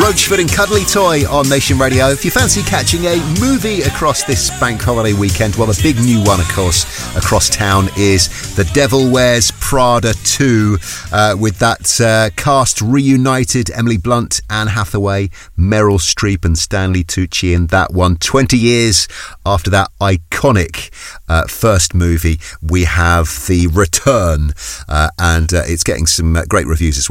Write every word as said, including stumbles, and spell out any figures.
Roachford and Cuddly Toy on Nation Radio. If you fancy catching a movie across this bank holiday weekend, well, the big new one, of course, across town is The Devil Wears Prada two, uh, with that uh, cast reunited: Emily Blunt, Anne Hathaway, Meryl Streep and Stanley Tucci in that one. twenty years after that iconic uh, first movie, we have the return, uh, and uh, it's getting some uh, great reviews as well.